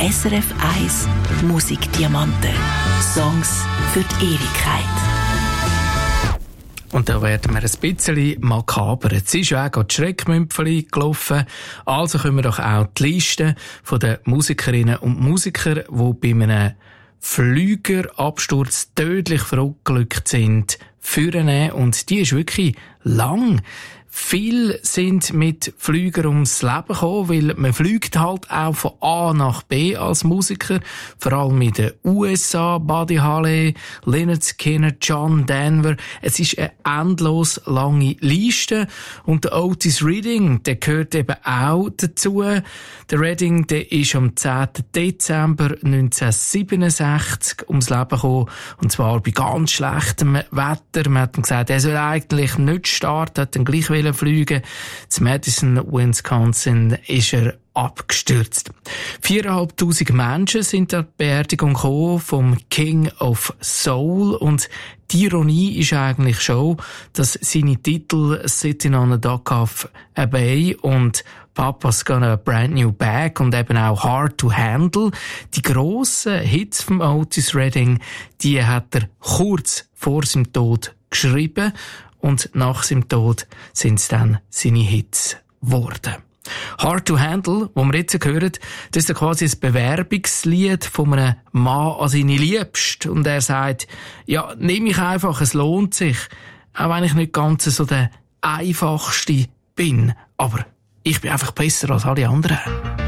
SRF 1 Musikdiamanten. Songs für die Ewigkeit. Und da werden wir ein bisschen makaber. Jetzt ist ja auch die Schreckmümpfeli gelaufen. Also können wir doch auch die Liste der Musikerinnen und Musiker, die bei einem Flügerabsturz tödlich verunglückt sind, vornehmen. Und die ist wirklich lang. Viele sind mit Flügern ums Leben gekommen, weil man fliegt halt auch von A nach B als Musiker. Vor allem in den USA, Buddy Holly, Lynyrd Skynyrd, John Denver. Es ist eine endlos lange Liste. Und der Otis Redding, der gehört eben auch dazu. Der Redding, der ist am 10. Dezember 1967 ums Leben gekommen. Und zwar bei ganz schlechtem Wetter. Man hat ihm gesagt, er soll eigentlich nicht starten, hat dann gleich fliegen. In Madison, Wisconsin, ist er abgestürzt. 4'500 Menschen sind an die Beerdigung gekommen vom King of Soul. Und die Ironie ist eigentlich schon, dass seine Titel Sitting on a Dock of a Bay und Papa's Got a Brand New Bag und eben auch Hard to Handle, die grossen Hits von Otis Redding, die hat er kurz vor seinem Tod geschrieben. Und nach seinem Tod sind es dann seine Hits geworden. Hard to Handle, wo wir jetzt hören, das ist quasi ein Bewerbungslied von einem Mann an seine Liebste. Und er sagt, ja, nimm mich einfach, es lohnt sich. Auch wenn ich nicht ganz so der Einfachste bin. Aber ich bin einfach besser als alle anderen.